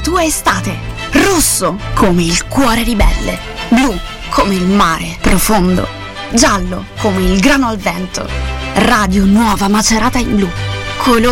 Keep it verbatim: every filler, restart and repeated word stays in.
tua estate. Rosso come il cuore ribelle. Blu come il mare profondo. Giallo come il grano al vento. Radio Nuova Macerata in blu. Colore